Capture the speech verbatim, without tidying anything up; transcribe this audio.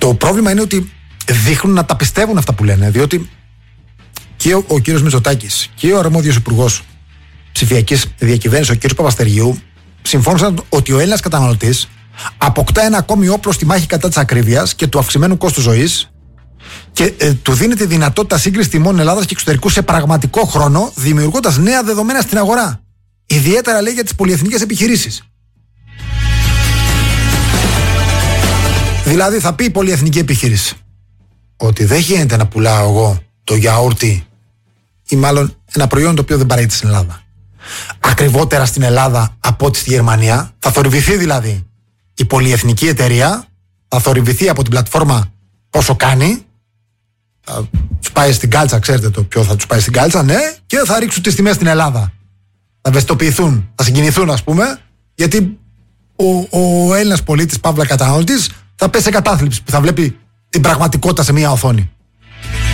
Το πρόβλημα είναι ότι δείχνουν να τα πιστεύουν αυτά που λένε, διότι και ο, ο κύριος Μητσοτάκης και ο αρμόδιος υπουργός ψηφιακής διακυβέρνησης, ο κύριος Παπαστεργίου, συμφώνησαν ότι ο Έλληνας καταναλωτής αποκτά ένα ακόμη όπλο στη μάχη κατά της ακρίβειας και του αυξημένου κόστου ζωής και ε, του δίνει τη δυνατότητα σύγκριση τιμών Ελλάδας και εξωτερικού σε πραγματικό χρόνο, δημιουργώντας νέα δεδομένα στην αγορά. Ιδιαίτερα λέει για τις πολυεθνικές επιχειρήσεις. Δηλαδή θα πει η πολυεθνική επιχείρηση ότι δεν γίνεται να πουλάω εγώ το γιαούρτι ή μάλλον ένα προϊόν το οποίο δεν παράγεται στην Ελλάδα ακριβότερα στην Ελλάδα από ό,τι στη Γερμανία. Θα θορυβηθεί δηλαδή η πολυεθνική εταιρεία, θα θορυβηθεί από την πλατφόρμα πόσο κάνει, θα τους πάει στην κάλτσα, ξέρετε το ποιο θα τους πάει στην κάλτσα, ναι, και θα ρίξουν τις τιμές στην Ελλάδα. Θα ευαισθητοποιηθούν, θα συγκινηθούν ας πούμε, γιατί ο, ο Έλληνας πολίτης, παύλα καταναλωτής, θα πέσει σε κατάθλιψη που θα βλέπει την πραγματικότητα σε μια οθόνη.